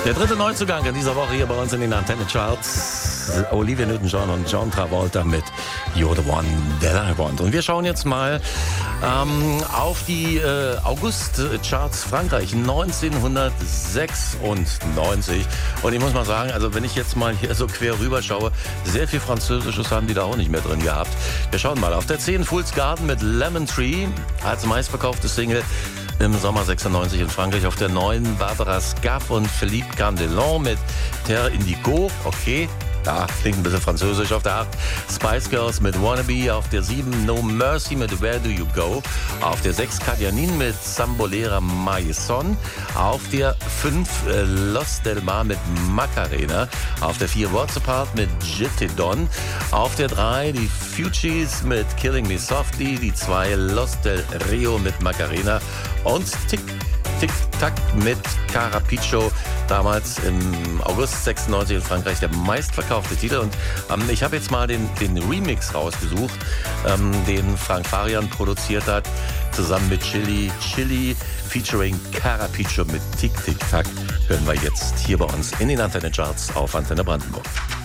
Der dritte Neuzugang in dieser Woche hier bei uns in den Antenne-Charts. Olivia Newton-John und John Travolta mit You're the One That I Want. Und wir schauen jetzt mal auf die August-Charts Frankreich 1996. Und ich muss mal sagen, also wenn ich jetzt mal hier so quer rüber schaue, sehr viel Französisches haben die da auch nicht mehr drin gehabt. Wir schauen mal auf der 10 Fool's Garden mit Lemon Tree als meistverkaufte Single im Sommer 96 in Frankreich. Auf der 9 Barbara Scaff und Philippe Candelon mit Terre Indigo. Okay, ja, klingt ein bisschen französisch. Auf der 8 Spice Girls mit Wannabe. Auf der 7 No Mercy mit Where Do You Go. Auf der 6 Kadianin mit Sambolera Maison. Auf der 5 Los Del Mar mit Macarena. Auf der 4 Worlds Apart mit Je Te Donne. Auf der 3 die Fugees mit Killing Me Softly. Die 2 Los Del Rio mit Macarena. Und Tick Tack mit Carapiccio, damals im August 96 in Frankreich der meistverkaufte Titel. Und ich habe jetzt mal den Remix rausgesucht, den Frank Farian produziert hat, zusammen mit Chili featuring Carapiccio mit Tick Tick Tack. Hören wir jetzt hier bei uns in den Antenne Charts auf Antenne Brandenburg.